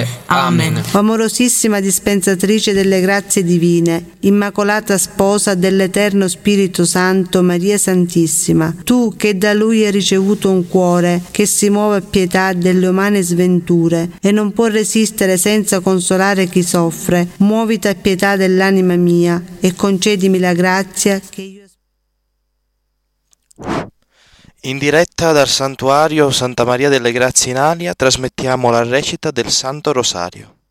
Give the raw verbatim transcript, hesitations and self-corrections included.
sempre. Amen. O amorosissima dispensatrice delle grazie divine, immacolata sposa dell'Eterno Spirito Santo, Maria Santissima, tu che da Lui hai ricevuto un cuore che si muove a pietà delle umane sventure e non può resistere senza consolare chi soffre, muoviti a pietà dell'anima mia e concedimi la grazia che io. In diretta dal santuario Santa Maria delle Grazie in Alia trasmettiamo la recita del Santo Rosario.